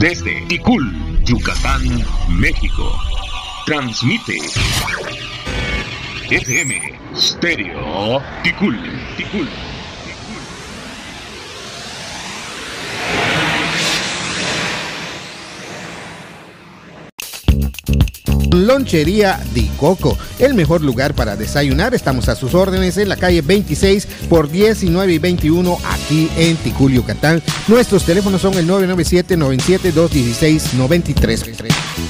Desde Ticul, Yucatán, México. Transmite FM Stereo Ticul. Lonchería Di Coco, el mejor lugar para desayunar. Estamos a sus órdenes en la calle 26 por 19 y 21 aquí en Ticul, Yucatán. Nuestros teléfonos son el 997-97-216-93.